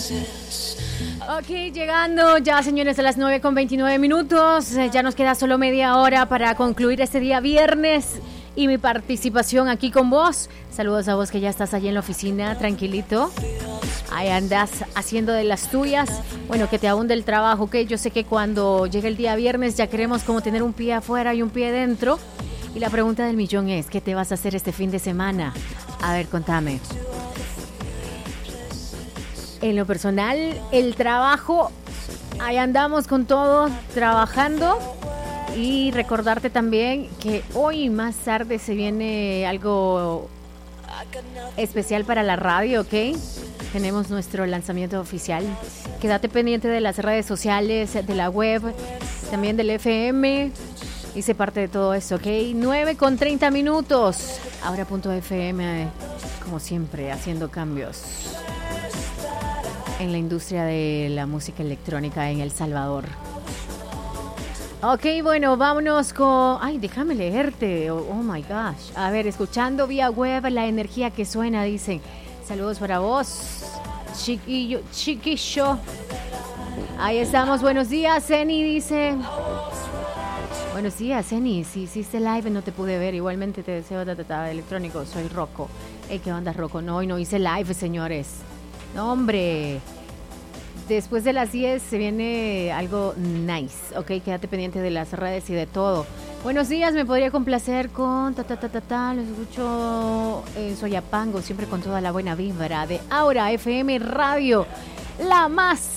Ok, llegando ya, señores, a las 9:29. Ya nos queda solo media hora para concluir este día viernes y mi participación aquí con vos. Saludos a vos que ya estás allí en la oficina, tranquilito. Ahí andas haciendo de las tuyas. Bueno, que te abunde el trabajo, ok. Yo sé que cuando llega el día viernes ya queremos como tener un pie afuera y un pie dentro. Y la pregunta del millón es, ¿qué te vas a hacer este fin de semana? A ver, contame. En lo personal, el trabajo, ahí andamos con todo, trabajando. Y recordarte también que hoy más tarde se viene algo especial para la radio, ¿ok? Tenemos nuestro lanzamiento oficial. Quédate pendiente de las redes sociales, de la web, también del FM. Hice parte de todo esto, ¿ok? 9:30. Ahora.fm, como siempre, haciendo cambios en la industria de la música electrónica en El Salvador. Ok, bueno, vámonos con... Ay, déjame leerte. Oh my gosh. A ver, escuchando vía web la energía que suena, dicen. Saludos para vos, chiquillo. Ahí estamos, buenos días, Zeni dice. Buenos días, Zeni. Si hiciste live no te pude ver. Igualmente te deseo electrónico. Soy Rocco. ¿Qué onda, Rocco? No, hoy no hice live, señores. No, hombre. Después de las 10 se viene algo nice, ¿ok? Quédate pendiente de las redes y de todo. Buenos días, me podría complacer con Lo escucho en Soyapango, siempre con toda la buena vibra de Aura FM Radio, la más